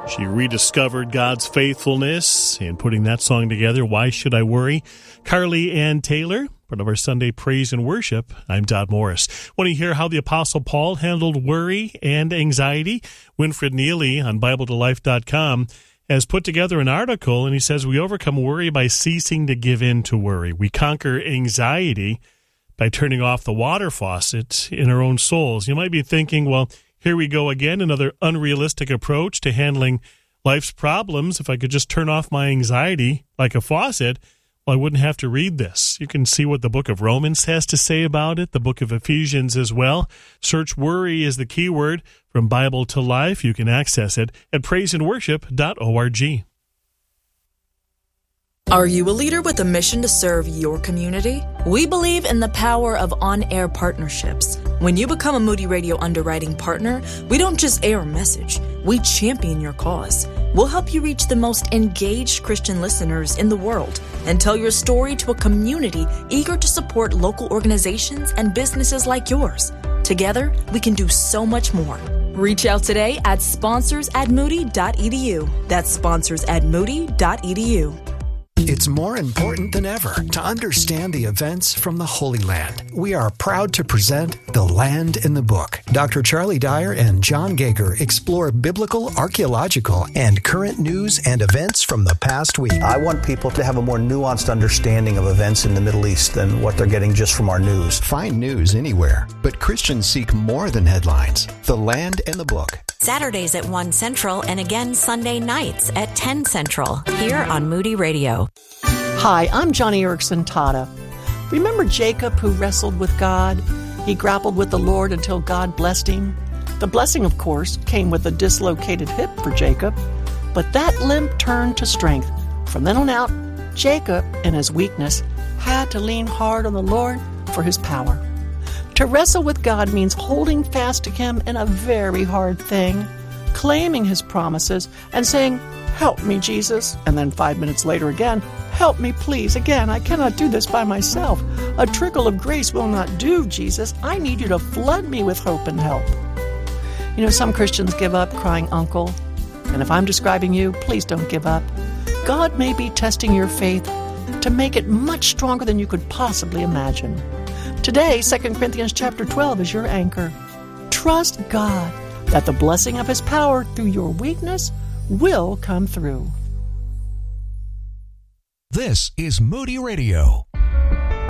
She rediscovered God's faithfulness in putting that song together, Why Should I Worry? Carly Ann Taylor, part of our Sunday Praise and Worship. I'm Todd Morris. Want to hear how the Apostle Paul handled worry and anxiety? Winfred Neely on BibleToLife.com has put together an article, and he says we overcome worry by ceasing to give in to worry. We conquer anxiety by turning off the water faucet in our own souls. You might be thinking, well, here we go again, another unrealistic approach to handling life's problems. If I could just turn off my anxiety like a faucet, well, I wouldn't have to read this. You can see what the book of Romans has to say about it, the book of Ephesians as well. Search worry is the keyword from Bible to Life. You can access it at praiseandworship.org. Are you a leader with a mission to serve your community? We believe in the power of on-air partnerships. When you become a Moody Radio underwriting partner, we don't just air a message, we champion your cause. We'll help you reach the most engaged Christian listeners in the world and tell your story to a community eager to support local organizations and businesses like yours. Together, we can do so much more. Reach out today at sponsors@moody.edu. That's sponsors@moody.edu. It's more important than ever to understand the events from the Holy Land. We are proud to present The Land in the Book. Dr. Charlie Dyer and John Gager explore biblical, archaeological, and current news and events from the past week. I want people to have a more nuanced understanding of events in the Middle East than what they're getting just from our news. Find news anywhere, but Christians seek more than headlines. The Land in the Book. Saturdays at 1 Central and again Sunday nights at 10 Central here on Moody Radio. Hi, I'm Johnny Erickson Tata. Remember Jacob who wrestled with God? He grappled with the Lord until God blessed him. The blessing, of course, came with a dislocated hip for Jacob, but that limp turned to strength. From then on out, Jacob, in his weakness, had to lean hard on the Lord for his power. To wrestle with God means holding fast to Him in a very hard thing, claiming His promises and saying, "Help me, Jesus," and then 5 minutes later again, "Help me, please, again, I cannot do this by myself. A trickle of grace will not do, Jesus. I need you to flood me with hope and help." You know, some Christians give up crying uncle, and if I'm describing you, please don't give up. God may be testing your faith to make it much stronger than you could possibly imagine. Today, 2 Corinthians chapter 12 is your anchor. Trust God that the blessing of His power through your weakness will come through. This is Moody Radio.